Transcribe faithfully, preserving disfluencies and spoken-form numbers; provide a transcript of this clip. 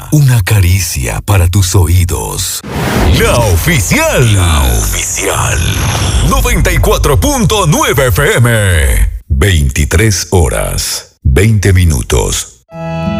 Una caricia para tus oídos. La oficial. La oficial. noventa y cuatro punto nueve F M. veintitrés horas, veinte minutos.